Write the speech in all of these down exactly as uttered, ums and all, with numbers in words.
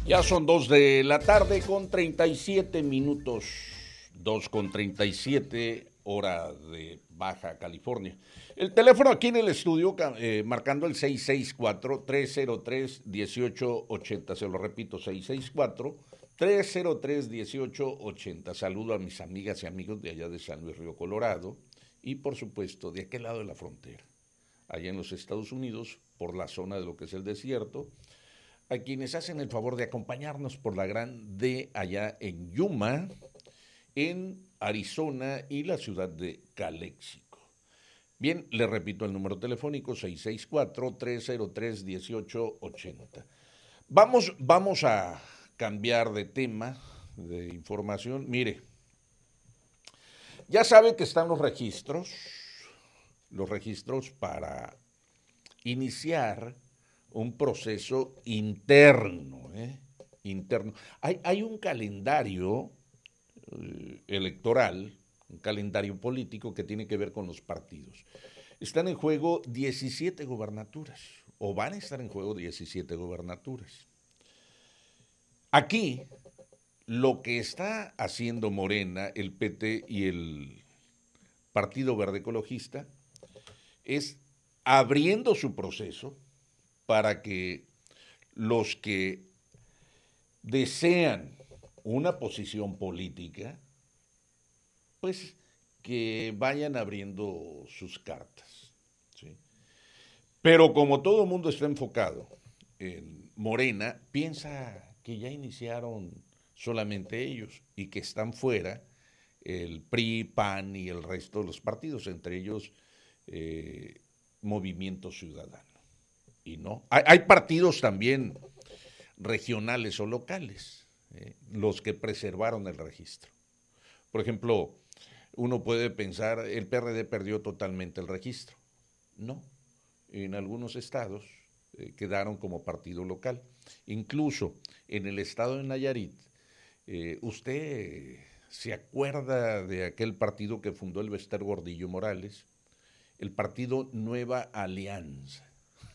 Ya son dos de la tarde con treinta y siete minutos, dos con treinta y siete hora de Baja California. El teléfono aquí en el estudio, eh, marcando el seis seis cuatro, tres cero tres, uno ocho ocho cero, se lo repito, seis seis cuatro, tres cero tres, uno ocho ocho cero. Saludo a mis amigas y amigos de allá de San Luis Río Colorado y por supuesto de aquel lado de la frontera, allá en los Estados Unidos, por la zona de lo que es el desierto, a quienes hacen el favor de acompañarnos por la gran D allá en Yuma, en Arizona y la ciudad de Calexico. Bien, le repito el número telefónico seis seis cuatro, tres cero tres, uno ocho ocho cero. Vamos, vamos a cambiar de tema, de información. Mire, ya sabe que están los registros, los registros para iniciar un proceso interno, ¿eh? interno. Hay, hay un calendario eh, electoral, un calendario político que tiene que ver con los partidos. Están en juego diecisiete gobernaturas, o van a estar en juego diecisiete gobernaturas. Aquí, lo que está haciendo Morena, el P T y el Partido Verde Ecologista es abriendo su proceso para que los que desean una posición política, pues que vayan abriendo sus cartas. ¿Sí? Pero como todo el mundo está enfocado en Morena, piensa que ya iniciaron solamente ellos y que están fuera el P R I, P A N y el resto de los partidos, entre ellos eh, Movimiento Ciudadano. Y no, hay, hay partidos también regionales o locales, eh, los que preservaron el registro. Por ejemplo, uno puede pensar, el P R D perdió totalmente el registro. No, en algunos estados eh, quedaron como partido local. Incluso en el estado de Nayarit, eh, usted se acuerda de aquel partido que fundó el Bester Gordillo Morales, el partido Nueva Alianza.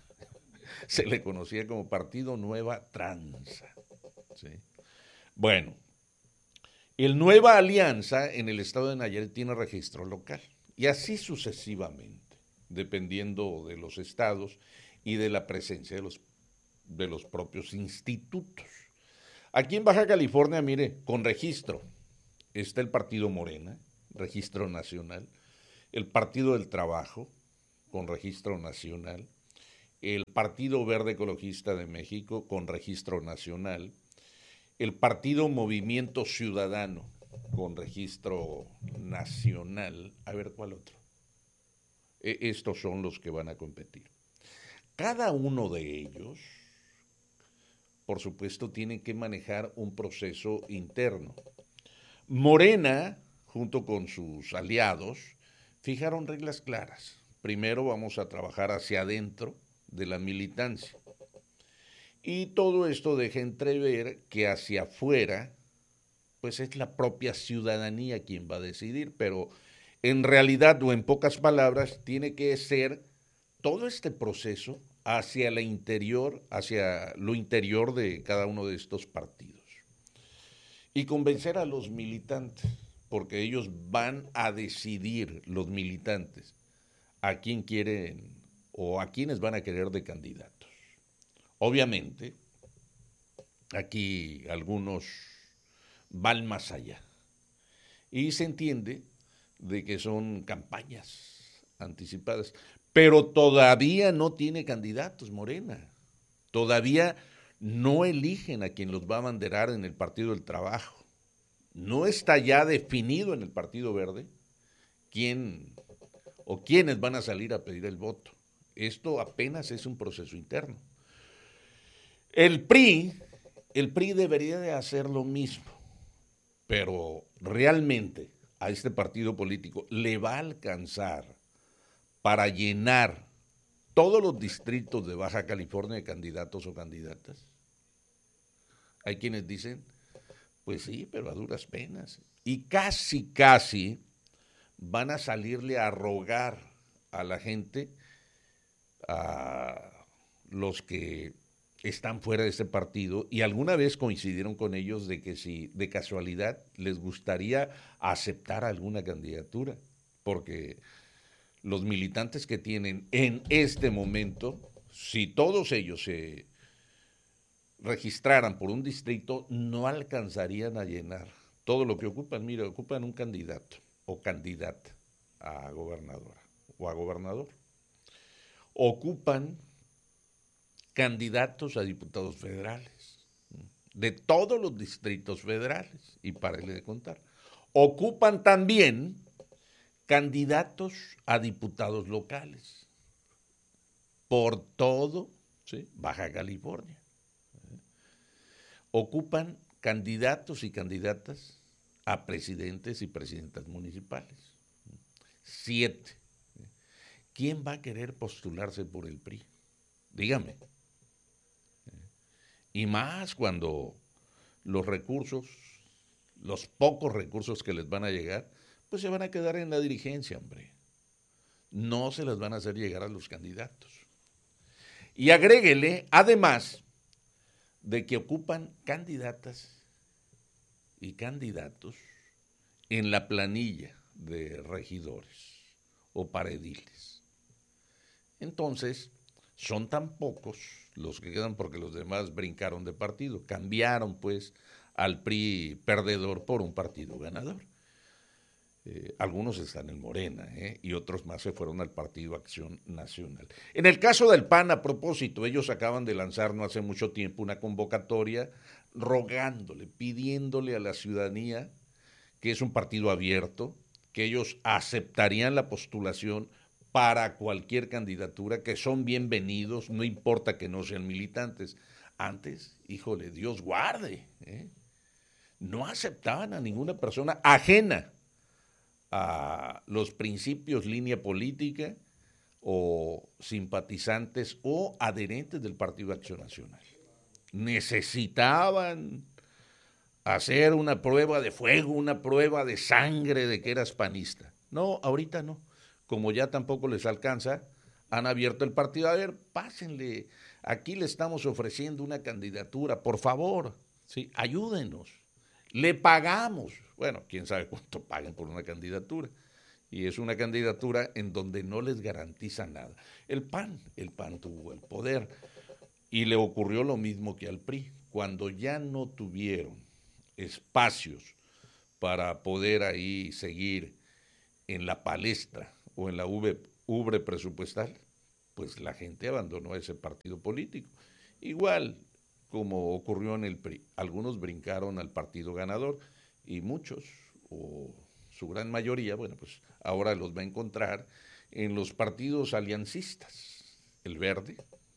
Se le conocía como Partido Nueva Tranza. ¿Sí? Bueno, el Nueva Alianza en el estado de Nayarit tiene registro local y así sucesivamente, dependiendo de los estados y de la presencia de los, de los propios institutos. Aquí en Baja California, mire, con registro está el Partido Morena, registro nacional, el Partido del Trabajo, con registro nacional, el Partido Verde Ecologista de México, con registro nacional, el Partido Movimiento Ciudadano, con registro nacional. A ver, ¿cuál otro? E- estos son los que van a competir. Cada uno de ellos, por supuesto, tiene que manejar un proceso interno. Morena, junto con sus aliados, fijaron reglas claras. Primero vamos a trabajar hacia adentro de la militancia. Y todo esto deja entrever que hacia afuera, pues es la propia ciudadanía quien va a decidir, pero en realidad o en pocas palabras tiene que ser todo este proceso hacia el interior, hacia lo interior de cada uno de estos partidos y convencer a los militantes, porque ellos van a decidir, los militantes, a quién quieren o a quiénes van a querer de candidatos. Obviamente, aquí algunos van más allá y se entiende de que son campañas anticipadas, pero todavía no tiene candidatos Morena, todavía no eligen a quien los va a abanderar en el Partido del Trabajo, no está ya definido en el Partido Verde quién o quiénes van a salir a pedir el voto. Esto apenas es un proceso interno. El P R I, el P R I debería de hacer lo mismo, pero realmente a este partido político le va a alcanzar para llenar todos los distritos de Baja California de candidatos o candidatas. Hay quienes dicen, pues sí, pero a duras penas. Y casi, casi van a salirle a rogar a la gente, a los que están fuera de este partido y alguna vez coincidieron con ellos de que si de casualidad les gustaría aceptar alguna candidatura, porque los militantes que tienen en este momento, si todos ellos se registraran por un distrito, no alcanzarían a llenar todo lo que ocupan. Mira, ocupan un candidato o candidata a gobernadora o a gobernador. Ocupan candidatos a diputados federales de todos los distritos federales, y párele de contar. Ocupan también candidatos a diputados locales por todo, ¿sí?, Baja California. Ocupan candidatos y candidatas a presidentes y presidentas municipales. Siete. ¿Quién va a querer postularse por el P R I? Dígame. Y más cuando los recursos, los pocos recursos que les van a llegar, pues se van a quedar en la dirigencia, hombre. No se las van a hacer llegar a los candidatos. Y agréguele, además, de que ocupan candidatas y candidatos en la planilla de regidores o para ediles. Entonces, son tan pocos los que quedan porque los demás brincaron de partido, cambiaron pues al P R I perdedor por un partido ganador. Eh, algunos están en Morena, ¿eh? Y otros más se fueron al Partido Acción Nacional. En el caso del P A N, a propósito, ellos acaban de lanzar no hace mucho tiempo una convocatoria rogándole, pidiéndole a la ciudadanía, que es un partido abierto, que ellos aceptarían la postulación para cualquier candidatura, que son bienvenidos, no importa que no sean militantes. Antes, híjole, Dios guarde, ¿eh? No aceptaban a ninguna persona ajena a los principios, línea política, o simpatizantes o adherentes del Partido Acción Nacional. Necesitaban hacer una prueba de fuego, una prueba de sangre de que eras panista. No, ahorita no. Como ya tampoco les alcanza, han abierto el partido. A ver, pásenle, aquí le estamos ofreciendo una candidatura, por favor, ¿sí? Ayúdenos, le pagamos. Bueno, quién sabe cuánto paguen por una candidatura. Y es una candidatura en donde no les garantiza nada. El P A N, el P A N tuvo el poder y le ocurrió lo mismo que al P R I. Cuando ya no tuvieron espacios para poder ahí seguir en la palestra o en la ubre presupuestal, pues la gente abandonó ese partido político. Igual como ocurrió en el P R I, algunos brincaron al partido ganador y muchos, o su gran mayoría, bueno, pues ahora los va a encontrar en los partidos aliancistas, el Verde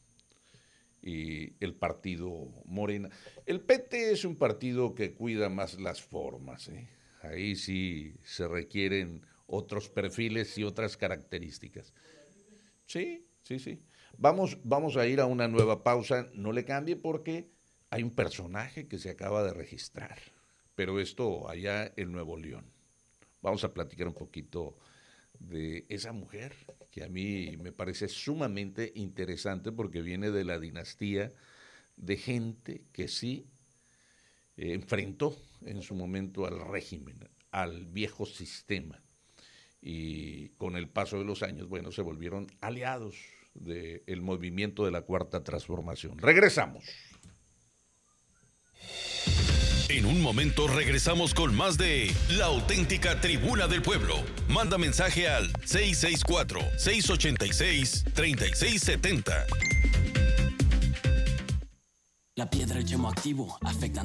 y el partido Morena. El P T es un partido que cuida más las formas, ¿eh? Ahí sí se requieren otros perfiles y otras características. Sí, sí, sí. Vamos, vamos a ir a una nueva pausa, no le cambie porque hay un personaje que se acaba de registrar, pero esto allá en Nuevo León. Vamos a platicar un poquito de esa mujer que a mí me parece sumamente interesante porque viene de la dinastía de gente que sí eh, enfrentó en su momento al régimen, al viejo sistema, y con el paso de los años, bueno, se volvieron aliados del movimiento de la Cuarta Transformación. Regresamos. En un momento regresamos con más de La Auténtica Tribuna del Pueblo. Manda mensaje al seis seis cuatro, seis ocho seis, tres seis siete cero. La piedra, el yemo activo, afecta